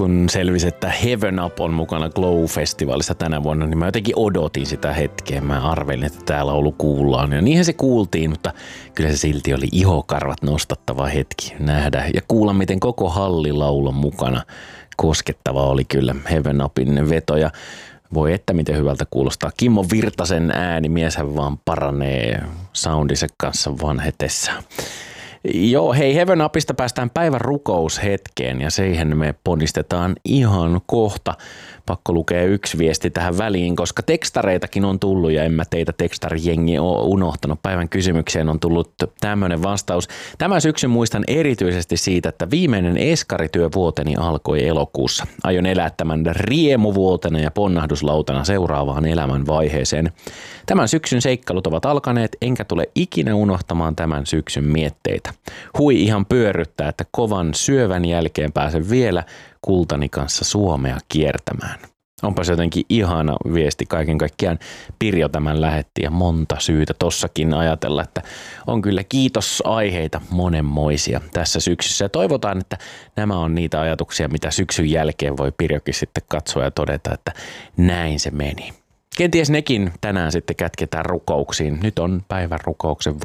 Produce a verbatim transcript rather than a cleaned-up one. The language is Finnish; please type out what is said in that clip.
kun selvisi, että Heaven Up on mukana Glow-festivaalissa tänä vuonna, niin mä jotenkin odotin sitä hetkeä. Mä arvelin, että tää laulu kuullaan. Ja niinhän se kuultiin, mutta kyllä se silti oli ihokarvat nostattava hetki nähdä ja kuulla, miten koko halli laulon mukana. Koskettava oli kyllä Heaven Upin veto ja voi että miten hyvältä kuulostaa. Kimmo Virtasen ääni, mieshän vaan paranee soundinsa kanssa vanhetessa. Joo, hei, Heaven Upista päästään päivän rukoushetkeen ja siihen me ponnistetaan ihan kohta. Pakko lukea yksi viesti tähän väliin, koska tekstareitakin on tullut ja en mä teitä tekstarijengi ole unohtanut. Päivän kysymykseen on tullut tämmöinen vastaus. Tämän syksyn muistan erityisesti siitä, että viimeinen eskarityövuoteni alkoi elokuussa. Aion elää tämän riemuvuotena ja ponnahduslautana seuraavaan elämän vaiheeseen. Tämän syksyn seikkailut ovat alkaneet, enkä tule ikinä unohtamaan tämän syksyn mietteitä. Hui ihan pyörryttää, että kovan syövän jälkeen pääsen vielä kultani kanssa Suomea kiertämään. Onpa se jotenkin ihana viesti kaiken kaikkiaan. Pirjo tämän lähetti ja monta syytä tossakin ajatella, että on kyllä kiitosaiheita monenmoisia tässä syksyssä. Ja toivotaan, että nämä on niitä ajatuksia, mitä syksyn jälkeen voi Pirjokin sitten katsoa ja todeta, että näin se meni. Kenties nekin tänään sitten kätketään rukouksiin. Nyt on päivän rukouksen